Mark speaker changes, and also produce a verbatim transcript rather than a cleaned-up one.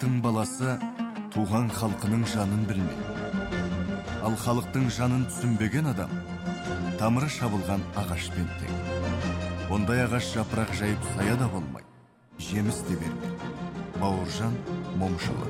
Speaker 1: Халықтың баласы туған халқының жанын білмейді. Ал халықтың жанын түсінбеген адам тамыры шабылған ағашпен тең. Ондай ағаш жапырақ жайып сая да болмайды, жеміс те бермейді. Бауыржан Момышұлы.